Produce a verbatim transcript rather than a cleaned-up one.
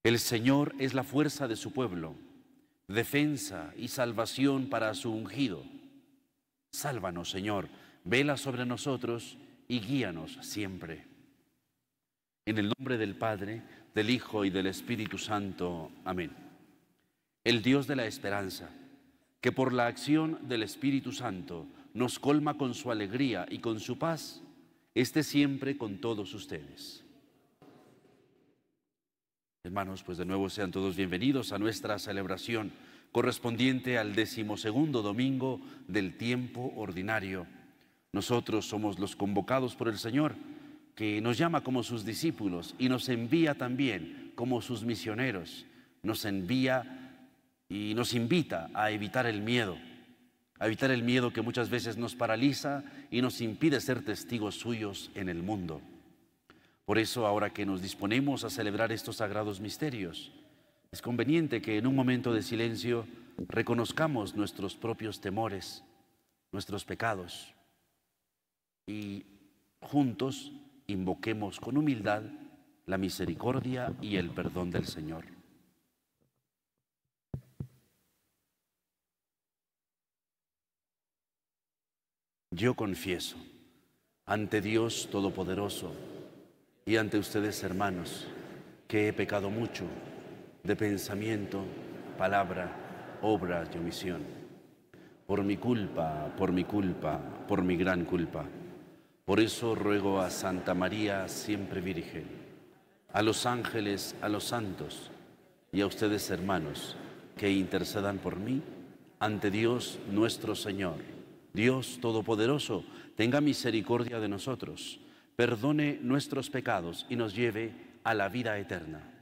El Señor es la fuerza de su pueblo, defensa y salvación para su ungido. Sálvanos, Señor, vela sobre nosotros y guíanos siempre. En el nombre del Padre, del Hijo y del Espíritu Santo. Amén. El Dios de la esperanza, que por la acción del Espíritu Santo nos colma con su alegría y con su paz, esté siempre con todos ustedes. Hermanos, pues de nuevo sean todos bienvenidos a nuestra celebración correspondiente al decimosegundo domingo del tiempo ordinario. Nosotros somos los convocados por el Señor, que nos llama como sus discípulos y nos envía también como sus misioneros. Nos envía y nos invita a evitar el miedo, a evitar el miedo que muchas veces nos paraliza y nos impide ser testigos suyos en el mundo. Por eso, ahora que nos disponemos a celebrar estos sagrados misterios, es conveniente que en un momento de silencio reconozcamos nuestros propios temores, nuestros pecados, y juntos invoquemos con humildad la misericordia y el perdón del Señor. Yo confieso ante Dios Todopoderoso y ante ustedes, hermanos, que he pecado mucho de pensamiento, palabra, obra y omisión. Por mi culpa, por mi culpa, por mi gran culpa. Por eso ruego a Santa María, siempre Virgen, a los ángeles, a los santos y a ustedes, hermanos, que intercedan por mí ante Dios nuestro Señor. Dios Todopoderoso, tenga misericordia de nosotros, perdone nuestros pecados y nos lleve a la vida eterna.